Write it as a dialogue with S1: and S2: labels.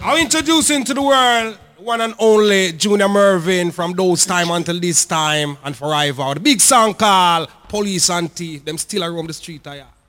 S1: I'm introducing to the world one and only Junior Mervin from those time until this time and forever. The big song called Police and Thief. Them still around the street.